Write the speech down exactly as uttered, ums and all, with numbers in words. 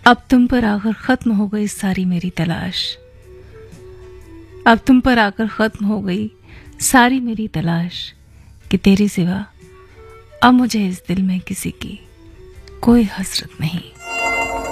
अब तुम पर आकर खत्म हो गई सारी मेरी तलाश, अब तुम पर आकर खत्म हो गई सारी मेरी तलाश कि तेरे सिवा अब मुझे इस दिल में किसी की कोई हसरत नहीं।